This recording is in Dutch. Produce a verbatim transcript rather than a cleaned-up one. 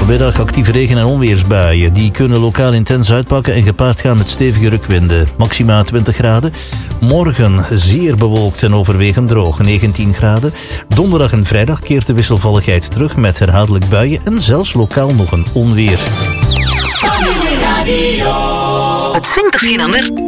Vanmiddag actieve regen- en onweersbuien. Die kunnen lokaal intens uitpakken en gepaard gaan met stevige rukwinden. Maxima twintig graden. Morgen zeer bewolkt en overwegend droog, negentien graden. Donderdag en vrijdag keert de wisselvalligheid terug met herhaaldelijk buien en zelfs lokaal nog een onweer. Het swingt als geen ander.